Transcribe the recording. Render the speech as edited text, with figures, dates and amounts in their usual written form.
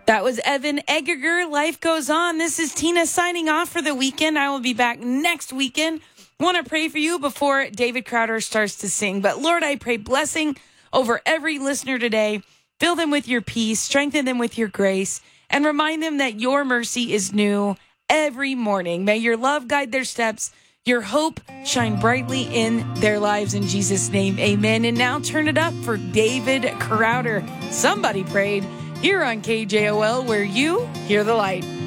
That was Evan Egger. Life goes on. This is Tina signing off for the weekend. I will be back next weekend. Want to pray for you before David Crowder starts to sing. But Lord, I pray blessing over every listener today. Fill them with your peace, strengthen them with your grace, and remind them that your mercy is new every morning. May your love guide their steps, your hope shine brightly in their lives. In Jesus' name, amen. And now turn it up for David Crowder. Somebody prayed here on KJOL, where you hear the light.